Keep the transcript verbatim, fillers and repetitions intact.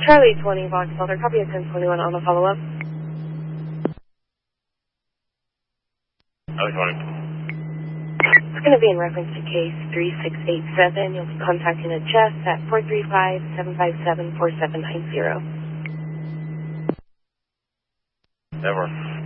Charlie twenty, Box Filter, copy of ten twenty-one on the follow-up. Charlie twenty. It's going to be in reference to case three six eight seven. You'll be contacting a chest at four three five, seven five seven, four seven nine zero. Never.